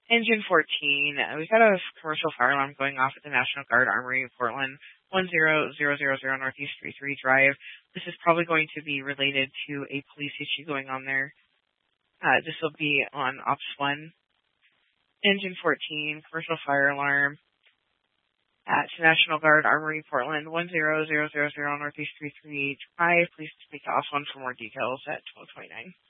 Engine 14, we've got a commercial fire alarm going off at the National Guard Armory in Portland, 10000 Northeast 33 Drive. This is probably going to be related to a police issue going on there. This will be on Ops 1. Engine 14, commercial fire alarm at National Guard Armory, Portland, 10000 Northeast 33 Drive. Please speak to Ops 1 for more details at 1229.